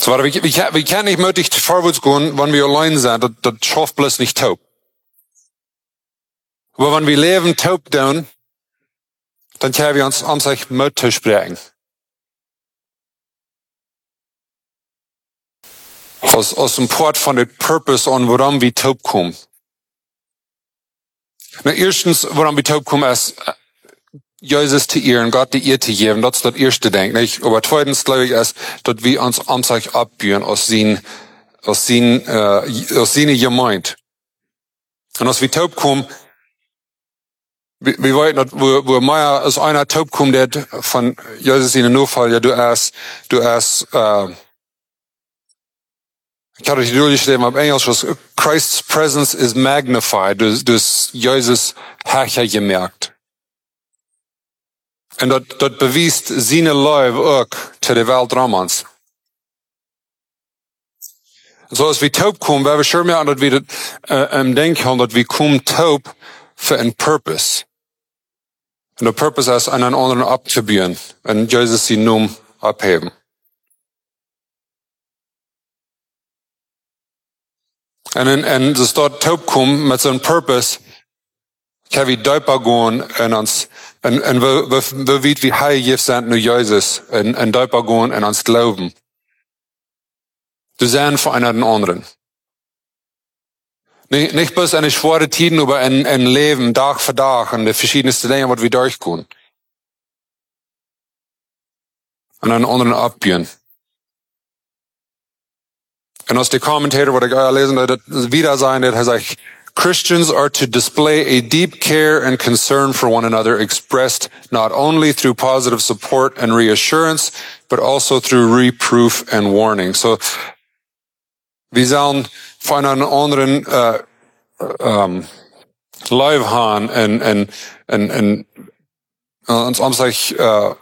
So, wir können nicht mutig vorwärts gehen, wenn wir allein sind. Das schafft bloß nicht taub. Aber wenn wir leben taub tun, dann können wir uns an sich mutig sprechen. Aus dem Port von dem Purpose an, woran wir taub kommen. Na, erstens, woran wir taub kommen, ist, Jesus zu ehren, Gott die Ehre zu geben. Das ist das erste Ding, nicht? Aber zweitens, glaube ich, ist, dass wir uns an sich abbühen aus seiner Gemeinde. Und als wir taub kommen, wir wollten, wo Meier aus einer taub kommt, der von Jesus in den Notfall, ja, ich hatte die durchgeschrieben auf Englisch, was Christ's presence is magnified. Du hast Jesus Herrscher gemerkt. Und das bewiest seine Liebe auch zu der Welt Ramans. So als wir taub kommen, werden wir schon mehr an, dass wir denken, dass wir kommen taub für einen Purpose. Und der Purpose ist, einen anderen abzubühen und Jesus sie nun abheben. Und das dort taub kommen mit so einem Purpose, kann wir dankbar gehen und uns, und wie wir heilig sind nur Jesus, und dankbar gehen und uns glauben. Du sein für einen den anderen. Nicht bloß eine schwere Zeit, aber ein Leben, Tag für Tag, und die verschiedensten Dinge, was wir durchgehen. Und einen anderen abgehen. Und aus der Kommentator, was ich lesen, das wieder sein, das heißt, Christians are to display a deep care and concern for one another, expressed not only through positive support and reassurance, but also through reproof and warning. So, wir sollen von einem anderen Live haben und uns um sich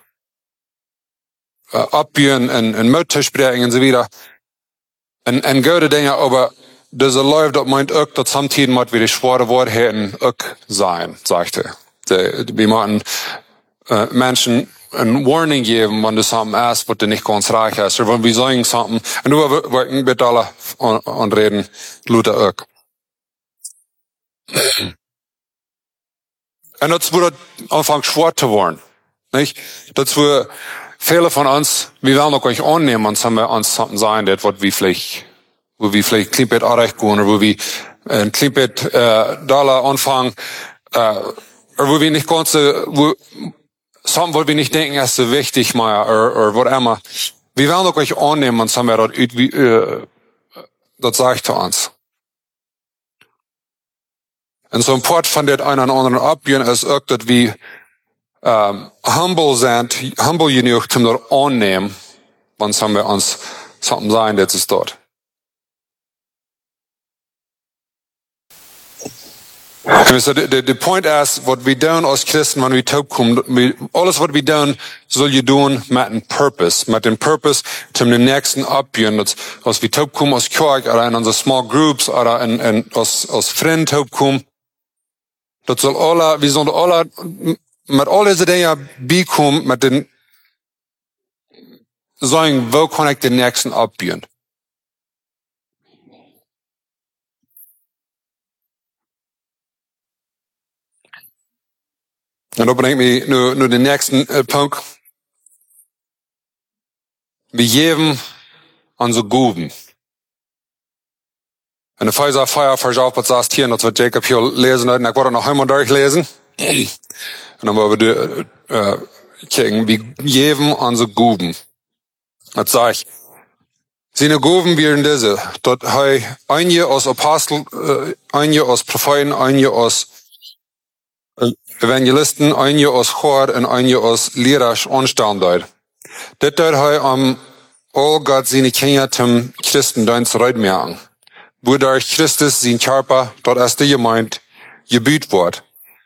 abbühen und Mut sprechen und so weiter. Und gute Dinge, aber diese Live, das meint auch, dass samtidig mal wie die schwere Worte hätten auch sein, sagte. Wir machen Menschen ein Warning geben, wenn du something hast, was du nicht ganz reich hast, oder wenn wir sagen something, und du wollten mit alle anreden, Luther auch. Und das wurde anfangen schwer zu werden, nicht? Das wurde viele von uns, wir werden auch euch annehmen, und haben wir uns something sein, das, wo wir vielleicht ein klein bisschen erreicht gehen, oder wo wir ein klein bisschen Dollar anfangen, oder wo wir nicht ganz something, wo wir nicht denken, ist so wichtig, oder was immer. Wir werden auch euch annehmen, und haben wir das sagt zu uns. Und so ein Part von der einen oder anderen abgehen, ist auch, dass wir humble sind, humble genug, zum das annehmen, sonst haben wir uns something sein, das ist dort. So, der Point ist, was wir tun als Christen, wenn wir taub kommen, alles, was wir tun, soll wir tun mit einem Purpose. Mit dem Purpose, zum den nächsten abgehen. Als wir taub kommen als Kirche, oder in unsere Small Groups, oder als Freunde taub kommen, das soll wir sollen alle, mit all diese Dinge bekommen, mit den, sagen, wo kann ich den nächsten abgehen? Und da bringt mich nur den nächsten Punkt. Wir geben unsere Guben. Und der Pfizer Feier verschaut, was sagt hier, das wird Jacob hier lesen, und ich wollte noch einmal durchlesen. Und dann wollen wir gucken, wir geben unsere Guben. Das sag ich. Seine Guben wären diese. Dort einige aus Apostel, einige aus Propheten, einige aus Evangelisten, einige aus Chor und einige aus Lehrer anstellen dort. Das dort all Gott seine Kinder zum Christendienst reitmerken. Wodurch Christus sein Körper, dort ist die Gemeinde, gebüht wird.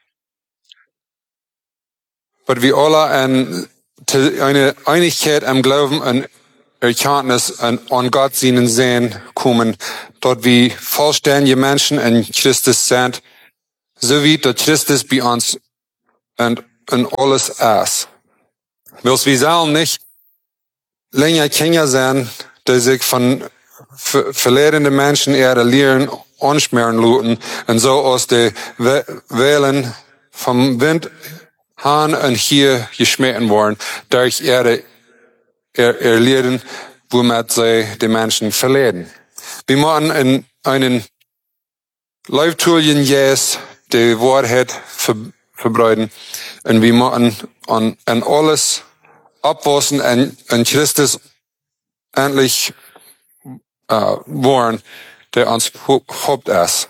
Aber wir alle eine Einigkeit im Glauben und Erkenntnis an Gott seinen Sehen kommen, dort wie vollständige Menschen in Christus sind, so wie der Christus bei uns und alles ist. Wir sollen nicht länger Kinder sein, die sich von verlehrende Menschen ihre Lehren anschmieren lassen und so aus den Wellen vom Wind han und hier geschmitten worden durch ihre Lehren, womit sie die Menschen verlehren. Wir machen in einen Leibtulien Jes die Wahrheit verbreiten und wir machen an alles abwassen und Christus endlich worden, der uns Haupt ist.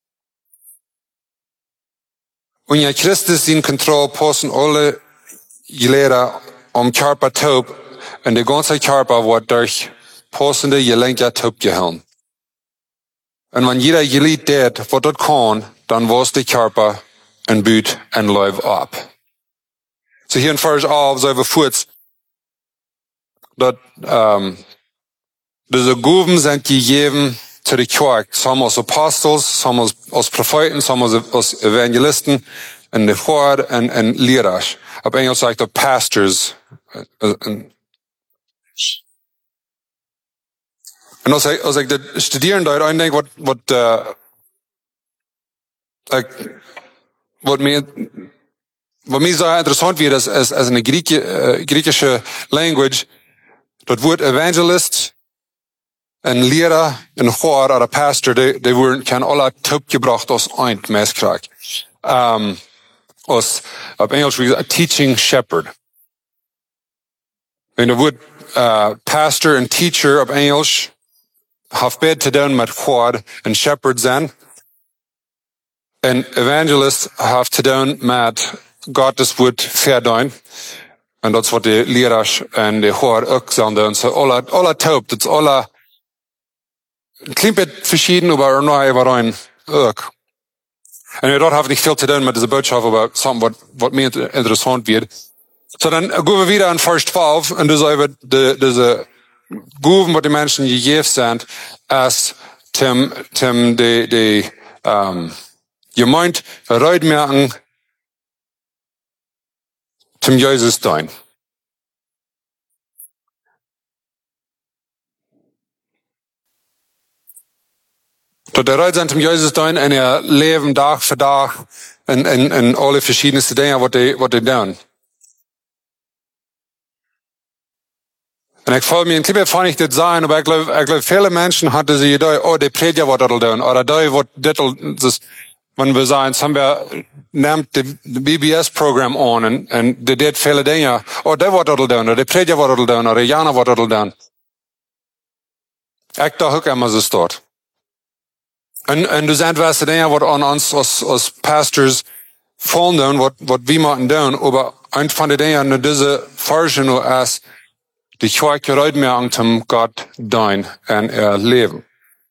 Und ja Christus in Kontrolle passen alle Lehrer Körper taub und der ganze Körper wird durch passende Gelenke taub gehalten. Und wenn jeder Glied tät, was das kann, dann was der Körper und büt und läuft ab. So hier in Vers 11 so wir kurz, dass diese Gaben sind gegeben zu der Kirche. Some als Apostel, some als Propheten, some als Evangelisten, und die Chor und Lehrer. Auf Englisch sagt er Pastors. Und als ich das studieren da, ich denke, was mir so interessant wird, als eine griechische Language, das Wort Evangelist, ein Lehrer, ein Chor oder Pastor, die wurden kann alle taub gebracht aus ein Messkrak. Auf Englisch wie gesagt, Teaching Shepherd. Wenn der Wort Pastor und Teacher auf Englisch hat beide zu tun mit Chor und Shepherd sein. Ein Evangelist hat zu tun mit Gottes Wort verdeutlichen. Und das wird die Lehrer und die Chor auch sagen. Und so alle taub, das alle klingt verschieden, aber neu war ein auch. Und dort habe ich nicht viel zu tun mit dieser Botschaft, aber was mir interessant wird. So, dann gehen wir wieder an Vers 12, und das ist diese Gaben, was die Menschen gegeben sind, als die Gemeinde Reutmerken zum Jesus dein. Dort der Reut sind zum Jesus dein, und leben Tag für Tag, in alle verschiedenste Dinge, was die tun. Und ich folge mir, in Klippe fand ich das sein, aber ich glaube, viele Menschen hatten sie gedacht, oh, der Prediger wird das tun, oder der wird das, wenn wir sagen, haben wir, nimmt das BBS-Programm an, und der tut viele Dinge, oh, der wird das tun, oder der Prediger wird das tun, oder Jana wird das tun. Ich dachte auch immer, so ist dort. Und du sagst, was die Dinge, was an uns, als Pastors, fallen, was wir machen tun, aber ein von den Dingen, in diese Forschung ist, die Kirche reut mir an zum Gott dein und Leben.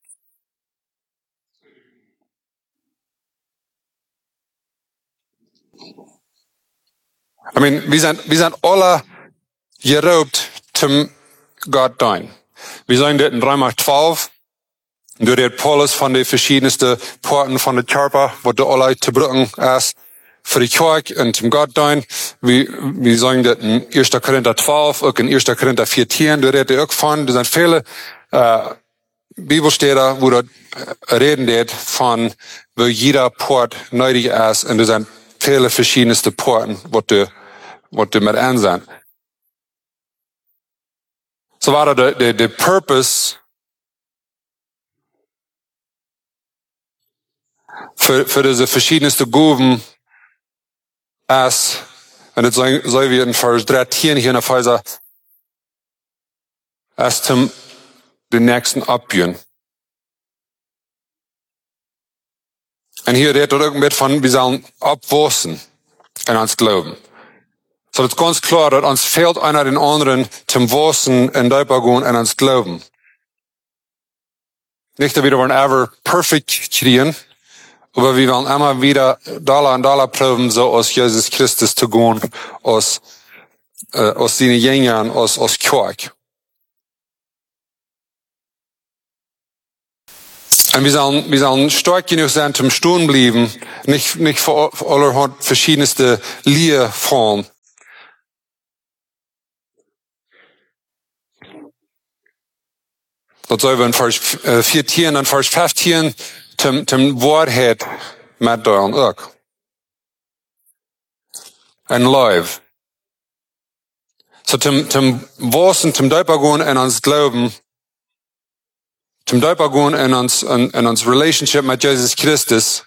Wir sind alle geraubt zum Gott dein. Wir sagen das in Römer 12, du redet Paulus von den verschiedensten Porten von der Körper, wo du alle zu brücken ist, für die Kirche und zum Gott dein. Wir sagen das in 1. Korinther 12, auch in 1. Korinther 14, du redet auch von, da sind viele, Bibelstelle, wo dort reden wird von, wo jeder Port nötig ist, und da sind viele verschiedenste Porten, was du mit ansehen. So war der Purpose für diese verschiedenste Gaben ist, und jetzt sagen wir in Vers 13 hier in der Phase, ist zum den nächsten abgehen. Und hier redet er irgendwie von, wir sollen abwachsen in uns Glauben. So, das ist ganz klar, dass uns fehlt einer den anderen zum Wachsen in Deipagun in uns Glauben. Nicht, dass wir wollen ever perfekt kriegen, aber wir wollen immer wieder Dollar und Dollar proben, so aus Jesus Christus zu gehen, aus seinen Jüngern, aus Kirche. Und wir sollen stark genug sein zum Stehen bleiben, nicht vor allerhand verschiedenste Lehr fallen. Dat zou we in vers 14 en vers 15 tem waarheid met delen ook. En live. So tem wasen, tem duiper gaan in ons glauben, tem duiper gaan in ons relationship met Jesus Christus,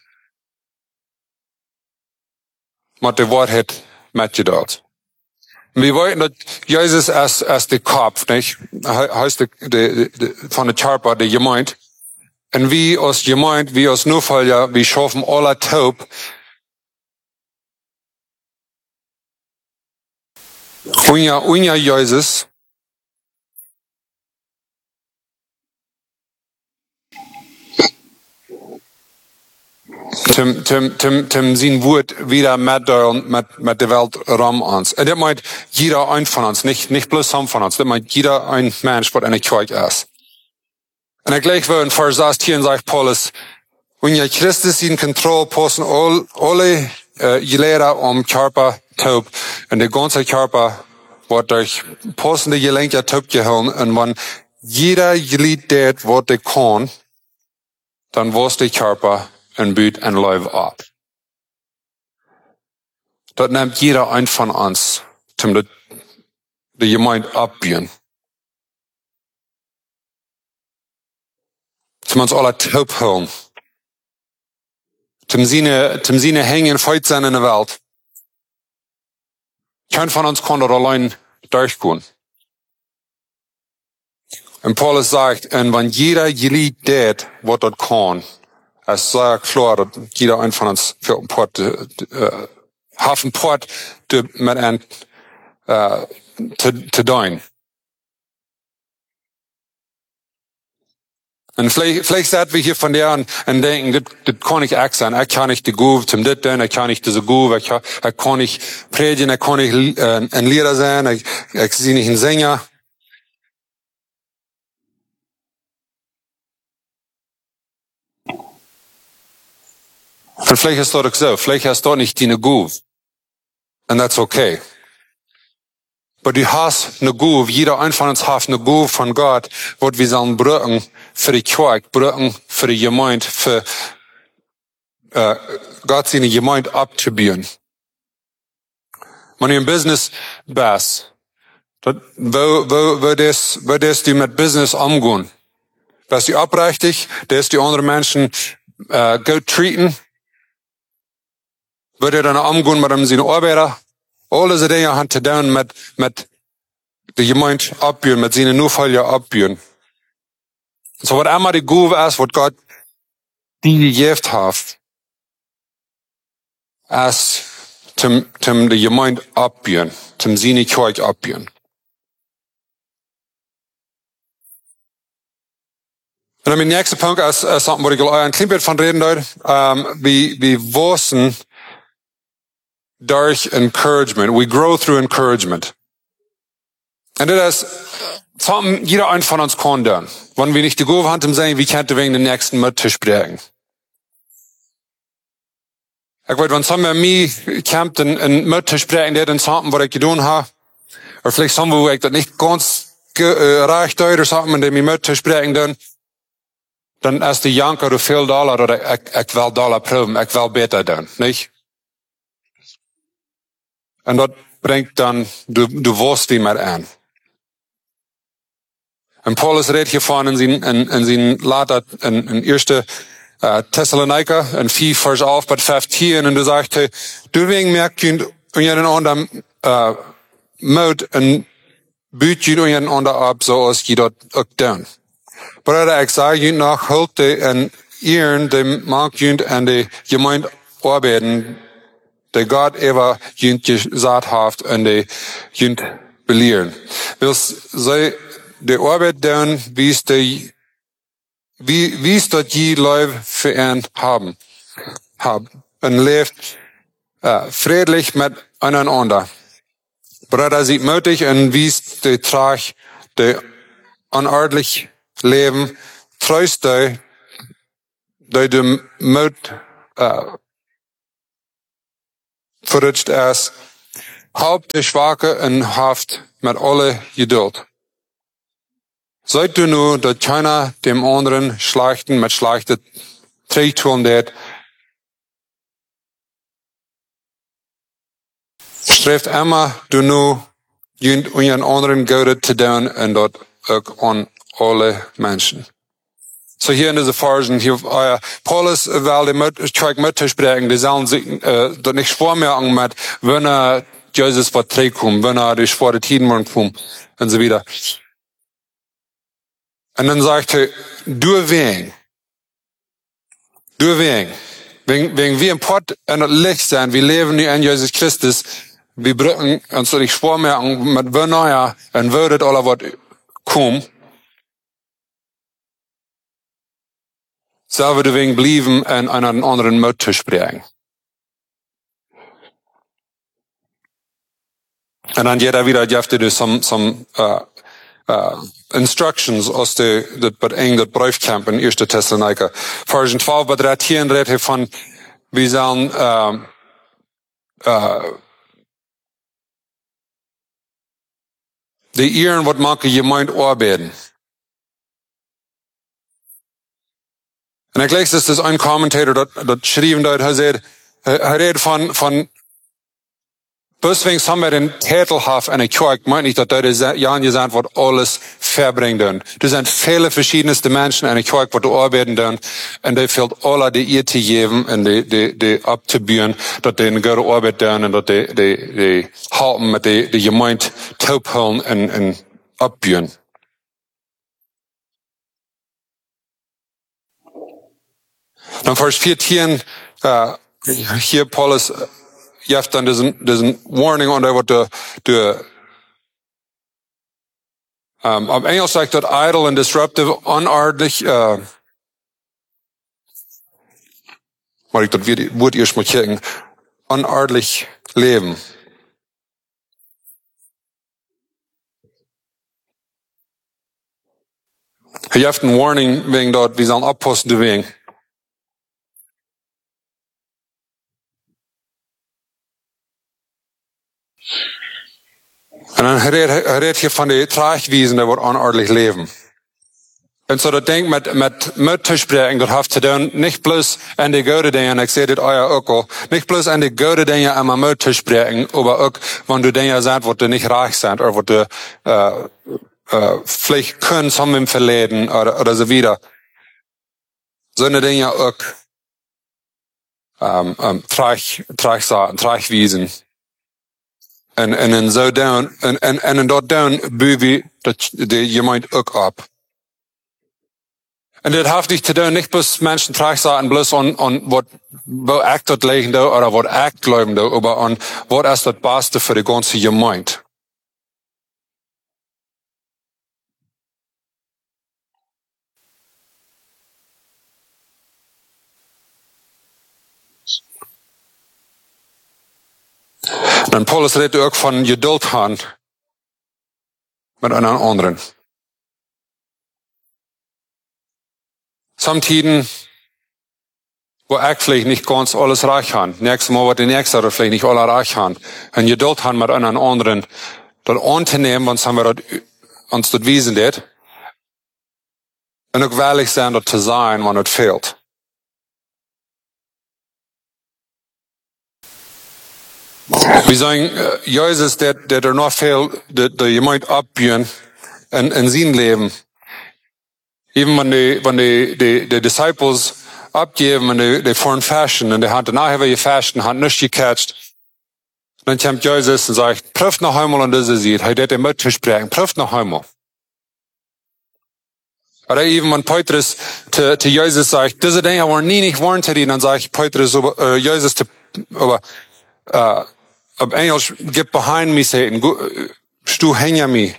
met de waarheid met je dat. Wir wollten, dass Jesus als der Kopf, nicht? Heißt von der Körper, der Gemeinde. Und wie als Gemeinde, wie als Nufalja, wir schaffen alle taub. Unja Jesus. Tim zijn woord wieder met de Welt ram ons. En dat meint jeder ein von uns, nicht bloß sam von uns. Dat meint jeder ein Mensch, wat in der Kirche ist. Und er gleich will in Vers 18 sagt Paulus, wenn ihr Christus in Kontrolle posten, alle Gelehrer Körper taub, und der ganze Körper wird durch postende Gelenke taub gehalten, und wenn jeder Glied tät, wat der kann, dann was der Körper en buurt en live ab. Dat neemt jeder ein von uns, om de gemeente abbieren. Om ons alle taub houden. Om zijn hängen feit zijn in de Welt. Kein von uns kann dort allein durchgehen. Und Paulus sagt, und wenn jeder Glied tät, was dort kann, es ist sehr klar, dass jeder ein von uns für ein Port, Hafen Port, mit ein, zu dein. Und vielleicht sind wir hier von der und denken, das kann ich auch sein. Ich kann nicht die Gouv zum dit tun, ich kann nicht diese Gouv, ich kann nicht predigen, ich kann nicht ein Lehrer sein, ich bin nicht ein Sänger. Und vielleicht ist das doch so. Vielleicht hast du nicht die Gouv. And that's okay. Aber du hast eine Gouv. Jeder ein von uns hat eine Gouv von Gott, wo wir sollen brücken für die Kirche, brücken für die Gemeinde, für Gott seine Gemeinde abzubauen. Wenn du im Business bist, wo das du mit Business umgehen? Bist du aufrichtig, dass die anderen Menschen gut treaten? Wird er dann umgehen mit seinen Arbeiter? Alle diese Dinge haben zu tun mit der Gemeinde abbauen, mit seinen Nufallen abbauen. So, was immer die Gouv ist, was Gott die gegeben hat, ist, zum die Gemeinde abbauen, zum seine Kirche abbauen. Und dann mein nächster Punkt ist, something, wo ich ein klein bisschen von reden soll, wie wachsen durch encouragement. We grow through encouragement. Und das ist something, jeder ein von uns kann tun. Wenn wir nicht die Gouv haben, sagen, wie könnte wegen den nächsten Mittisch bringen. Ich weiß, wenn sommer mir kommt, ein Mittisch bringen, der den something, was ich getan habe, oder vielleicht sommer, wo ich das nicht ganz reicht oder something, der mir Mittisch bringen, dann ist die Janker, du viel Dollar, oder ich will Dollar proben, ich will besser tun, nicht? Und das bringt dann, du wirst wie mehr an. Und Paulus redet hier von in seinen Later, in 1. Thessaloniker, in 4, Vers 11, bis 15, und du sagst, hey, du wegen merkt, und jeden anderen, Mut, und büt und jeden anderen ab, so als die dort auch tun. Bruder, ich sage Ihnen nach, heute in ihren, dem mag jünd an die Gemeinde arbeiten, der Gott ever jünd gesagt hat, und die jünd belehren. Willst sie die Arbeit tun, wie es dort die Leute für ihn haben. Und lebt, friedlich miteinander. Bruder, sieht mutig und wie es die Trag, die unordentlich Leben, treust du, dem Mut, verrutscht ist, Haupt der Schwache und Haft mit alle Geduld. Seid du nur, dass keiner dem anderen schlechten mit schlechten Trägtun det. Streeft immer du nur, einen anderen Gute zu tun und dort auch an alle Menschen. So hier in dieser Versen, hier, Paulus will die mit zu sprechen, die sollen sich, dort nicht schwer merken mit, wenn Jesus verträgt, wenn die schwere Tiden kommt, und so wieder. Und dann sagt er, du wegen, wegen wir im Pott in das Licht sind, wir leben in Jesus Christus, wir brücken uns nicht schwer merken, mit wenn und würdet alle was kommen, sollen wir wegen bleiben und einen anderen Mut zu sprechen. Und dann jeder wieder, dürfte du some instructions aus dat Briefkamp in 1. Thessaloniker. Versen 12 bei 13 redet von, wir sollen, die Ehren, wat manche gemeint arbeiten. Und ich lese das ein Kommentator, dort schrieben, dort er redet von, deswegen haben wir den Tätelhaft in der Kirche, meint nicht, dass das Jan gesagt wird, alles verbringen. Das sind viele verschiedenste Menschen in der Kirche, die arbeiten, und die fehlt alle die ihr zu geben, und die abzubühen, dass die eine gute Arbeit tun, und dass die halten mit die Gemeinde taubholen und abbühen. Dann Vers 14, hier Paulus, jetzt dann diesen Warning und wird auf Englisch sagt das idle and disruptive, unordentlich, mal ich das Wort erst mal checken, unordentlich leben. Hier hat ein Warning wegen dort, wie sollen abposten wegen. Und dann redet hier von den Tragwiesen, die wird unordentlich leben. Und so, das denkt mit zu sprechen, das hat zu tun, nicht bloß an die gute Dinge, ich sehe das euer auch, nicht bloß an die gute Dinge einmal mit zu sprechen, aber auch, wenn du Dinge sagst, wo du nicht reich sind, oder wo du, vielleicht können zum im Verleden, oder so wieder. So eine Dinge auch, Tragwiesen. En zo down, en dort down buwie die jemand ook ab. En dit heeft niet te doen, niet bloß Menschen traagzaten, bloß on wat ik dat legen do, oder wat ik glauben do, aber on wat is dat beste für die ganze Gemeinde. En Paulus redt ook van geduld gaan met een anderen. Samtiden, wo ich vielleicht nicht ganz alles reich habe. Nächstes Mal wird die Nächste oder vielleicht nicht alle reich haben. Und geduld haben mit einem anderen, das anzunehmen, sonst haben wir uns das wiesen wird. Und auch ehrlich sein, das zu sein, wenn es fehlt. Wir sagen, Jesus, der noch viel, der jemand abbühen in sein Leben. Even wenn die Disciples abgeben und die fahren fasten und die haben danach gefastet, haben nicht gecatcht. Dann kommt Jesus und sagt, prüft noch einmal an diese Sicht, er hat mit zu sprechen, prüft noch einmal. Oder even wenn Petrus zu Jesus sagt, diese Dinge waren nie nicht wahr zu dir, dann sagt Petrus, Jesus, aber, auf Englisch, get behind me, Satan, stu hinter mir.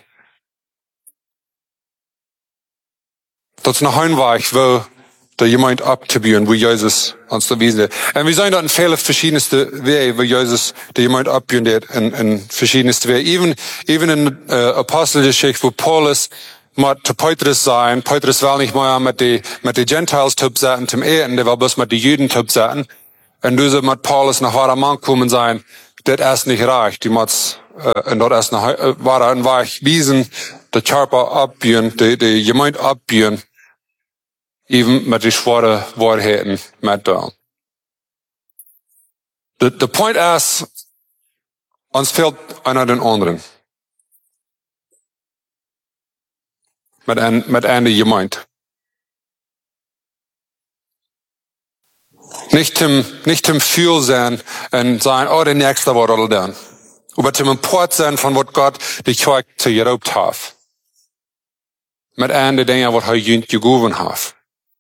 Dat is nog een weg, wo der jemand abzubühen, wo Jesus uns da wiesen. Und wir sehen dort in viele verschiedenste Wege, wo Jesus der jemand abbühen in verschiedenste Wege. Even in Apostelgeschichte, wo Paulus mit zu Petrus sein, Petrus will nicht mehr mit die Gentiles tubsaten zum Eten, der will bloß mit die Juden tubsaten. Und du sollst mit Paulus nach Waramank kommen sein, das erst nicht reicht. Die muss, und dort erst nach Wara und Weich wiesen, de Körper abbieren, de Gemeinde abbieren, even mit die schwere Wahrheiten mit da. The point is, uns fehlt einer den anderen. Mit einer Gemeinde. Nicht zum Fühl sein und sagen, oh, der Nächste wird all dann. Aber zum Import sein von was Gott die Kirche zu geraubt hat. Mit einer Dinge, was er jünt gegeben hat.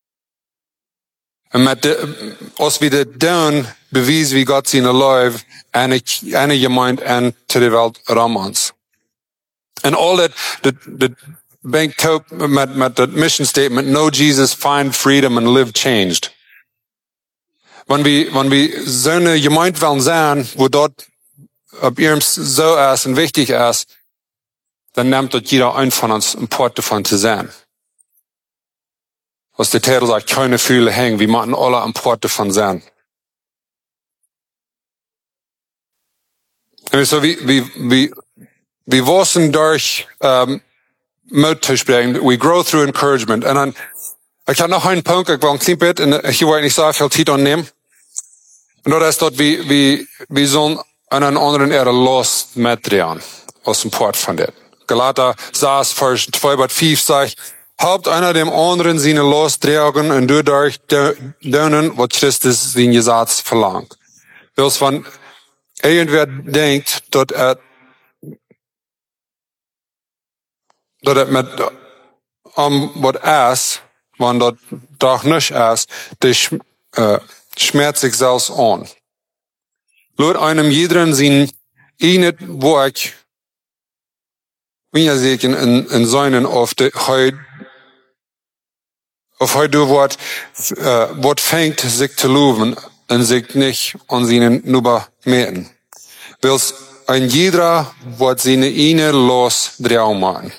Und als wir das tun, beweisen wie Gott seine Liebe eine Gemeinde an zu der Welt Ramans. Und all das bankt mit dem Mission Statement, know Jesus, find freedom and live changed. Wenn wir so eine Gemeinde wollen sein, wo dort ob ihrem so ist und wichtig ist, dann nimmt dort jeder ein von uns ein Port davon zu sein. Was der Titel sagt, keine Fühle hängen, wir machen alle ein Port davon sein. Und so wir wachsen durch Mut zu sprechen. We grow through encouragement. Und dann, ich habe noch einen Punkt, ich will ein klein bisschen, und hier wollte ich nicht so viel Zeit annehmen. Und das ist dort, wir sollen an einen anderen Erde los mitdrehen, aus dem Port von der. Galater 6, Vers 2-5 sagt, habt einer dem anderen seine losdrehen und dadurch dönen, was Christus den Gesetz verlangt. Weil wenn irgendwer denkt, dass er mit was ist, wenn das doch nicht ist, das schmerzt sich selbst an. Laut einem jeden sein einet Werk, wie er sich in seinen auf heute was fängt sich zu loben und sich nicht an seinen Nuber mähen. Wils ein jeder wird seine eine los drehen machen.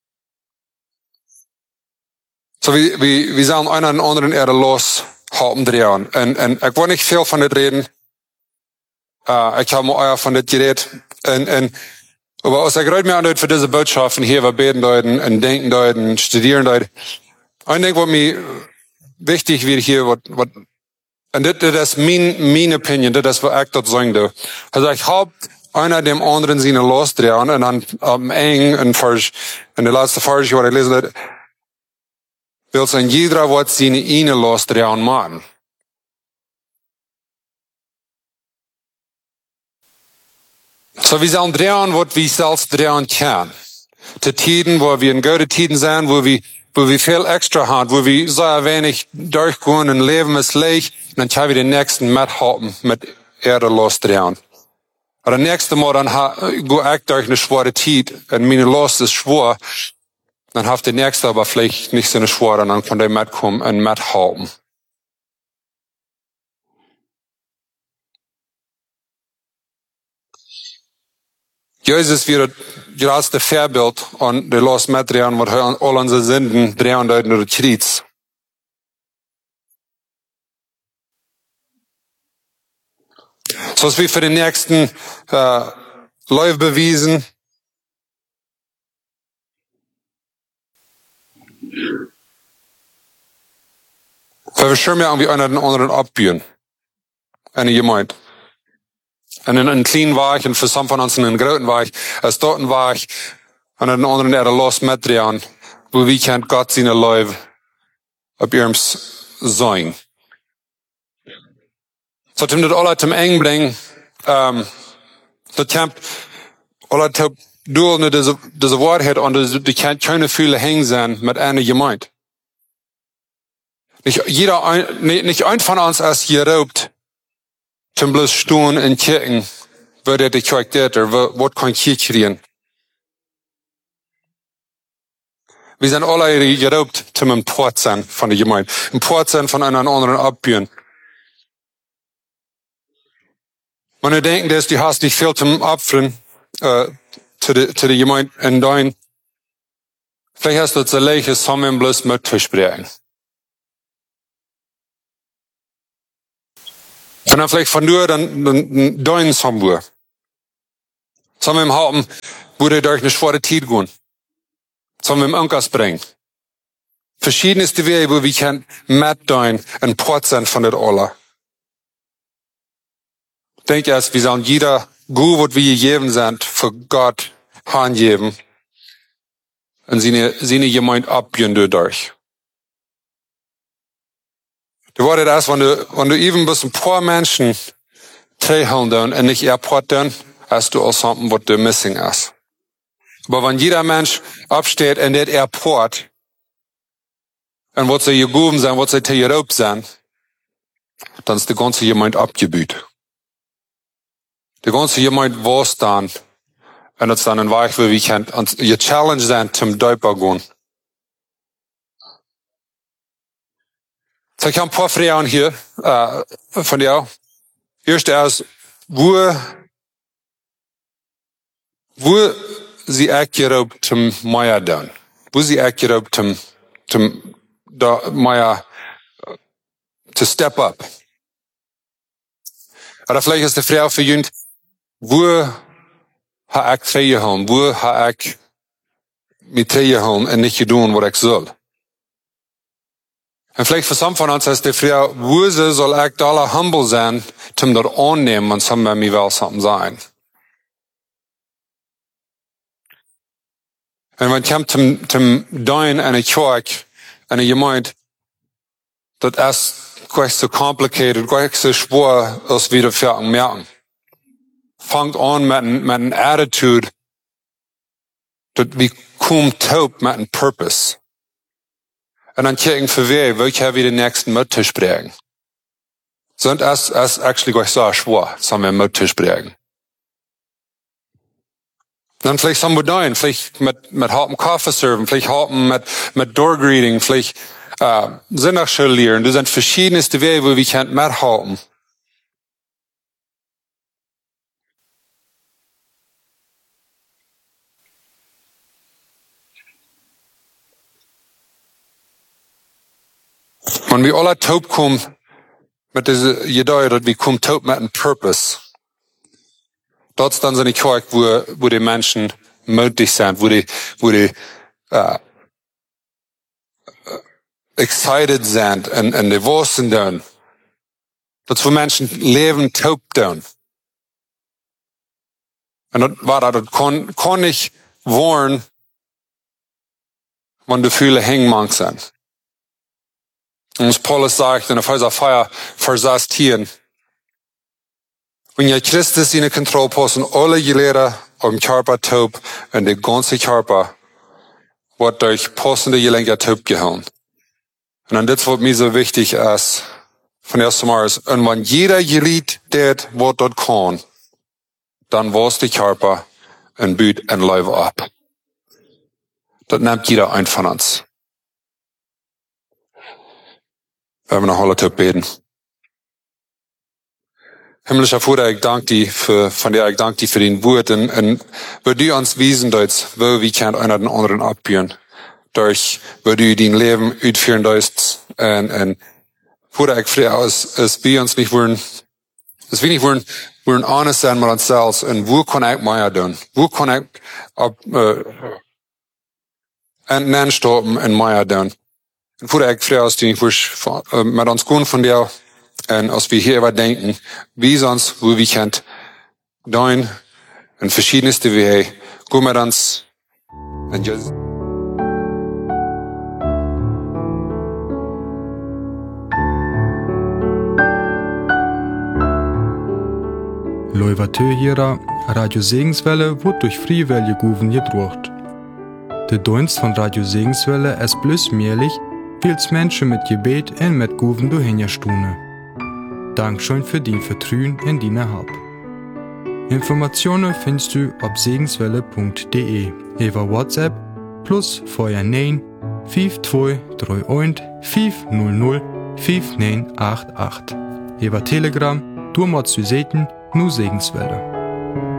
So wir sollen einer den anderen Erde los haben drehen. Und ich will nicht viel von das reden. Ich habe mal von das geredet. Aber als ich gerade mir anhört für diese Botschaften hier, wir beten deuten und denken deuten, studieren deuten. Ein Ding, was mir wichtig wird hier, und das ist meine Opinion, das ist, was ich dort sagen darf. Also ich hab einer dem anderen seine losdrehen und dann am Eng in der letzten Vers, was ich lesen habe, will sein jeder wird seine eine losdrehen machen. So wir sollen drehen, was wir selbst drehen können. Zu Tiden, wo wir in gute Tiden sind, wo wir viel extra haben, wo wir so wenig durchgehen und Leben ist leicht, dann können wir den nächsten mithalten, mit Erde losdrehen. Aber das nächste Mal, dann gehe ich durch eine schwere Zeit, und meine Lust ist schwer, dann hat der nächste aber vielleicht nicht so eine schwere, und dann kann der mitkommen und mithalten. Jesus wird das größte Vorbild und der los mitdrehen, was all unsere Sünden drehen durch den Kreuz. So ist wie für den nächsten Läufe bewiesen. Weil wir schon mehr irgendwie einer den anderen abbiegen. Eine Gemeinde. Und in einen kleinen Weg, und für some von uns in einen großen Weg, als dort ein Weg, einer den anderen Erde los mitdrehen, wo wir kennt Gott seine Läufe ab ihrem sein. So, zum das alle zum Eng bringen, das kämpft, alle zum Duel, diese Wahrheit, und die kann keine Fühle hängen sein mit einer Gemeinde. Nicht ein von uns ist geraubt, zum bloß stehen und kicken, wo der die Kirche geht, wo kann ich kriegen. Wir sind alle geraubt, zum Import sein von der Gemeinde. Import sein von einer anderen abbiegen. Wenn du denken, dass du hast nicht viel zum Opfern, zu der Gemeinde in dein, vielleicht hast du das Leiche zusammen bloß mit zu sprechen. Und dann vielleicht von nur dann dein zusammen. Zusammen im Haupten, wo du durch eine schwere Zeit gehen. Sollen wir im Unkas bringen. Verschiedenste Wege, wo wir können mitdeuten und Port sein von der Ola. Denk erst, wir sollen jeder gut, was wir gegeben sind, für Gott hingeben. Und seine Gemeinde abgehen durch. Du wartet erst, wenn du eben bis ein paar Menschen teilen und nicht erporten, hast du auch something, was du missing ist. Aber wenn jeder Mensch absteht in der Airport, und was sie gegeben sind, was sie tegerob sind, dann ist die ganze Gemeinde abgebüht. Die ganze Gemeinde weiß dann, und das dann ein Weg, wie wir können, und ihr Challenge sein zum Däuper gehen. So, ich habe ein paar Fragen hier, von dir. Erst erst, wo sie akkurat zum Meier dann? Wo sie akkurat zum da Meier to step up? Oder vielleicht ist die Frage für jemand, wo habe ich tegengehouden? Wo habe ich mich tegengehouden und nicht getan, was ich soll? Und vielleicht für some von uns ist die Frage, wo soll ich da humble sein, zum das annehmen, und some bei mir will something sein? Und wenn es kommt zum Dein eine Kirche, eine Gemeinde, das ist gleich so complicated, gleich so schwer, als wir das merken. Fangt an mit einer Attitude, dass wir kommen taub mit einem Purpose. Und dann kicken für wer, will ich ja wieder den nächsten Mittisch bringen. So, und das ist actually gleich so schwer, sollen wir einen Mittisch bringen. Dann vielleicht some Budein, vielleicht mit hartem Kaffee serven, vielleicht hartem mit Doorgreeting, vielleicht Sinnachschule lehren. Das sind verschiedenste Wege, wo wir können mithalten. Wenn wir alle taub kommen, mit dieser Idee, dass wir kommen taub mit einem Purpose, dort ist dann so eine Kirche, wo die Menschen mutig sind, wo die excited sind und die Wursten tun. Dort wo Menschen leben taub tun. Und das kann nicht wollen, wenn die Gefühle hängen sind. Und was Paulus sagt in Epheser 4, Vers 16, wenn ihr Christus in der Kontrolle posten, alle Gelehrer am Körper taub und der ganze Körper wird durch passende Gelenke taub gehauen. Und dann das, was mir so wichtig ist, von ersten Mal ist, und wenn jeder Glied tät, was dort kann, dann weiß der Körper und büht ein Leib ab. Das nimmt jeder ein von uns. Wir haben noch alle taub beten. Himmlischer Vater, ich danke dir ich danke dir für den Wort und wo du uns wiesen dort, wo wir können einer den anderen abbiegen. Durch, wo du dein Leben ausführen darfst. Und Vater, ich frage es wir uns nicht wollen, es wir nicht wollen honest sein mit uns selbst und wo kann ich mehr tun? Wo kann ich entnehmen stoppen und mehr tun? Und Vater, ich frage es dir, mit uns gehen von dir, und als wir hier überdenken, wie sonst, wo wir können, dein, in verschiedenste Wege, gut mit uns, und Jesus. Loivatö Radio Segenswelle wird durch Friewelle Guven gebracht. Der Dienst von Radio Segenswelle ist bloß möglich, weil es Menschen mit Gebet und mit Guven durchhinterstunden. Dankeschön für dein Vertrauen in deine Hab. Informationen findest du auf segenswelle.de über WhatsApp plus vorher 9 5231 500 5988. Über Telegram, du machst du Seiten, nur Segenswelle.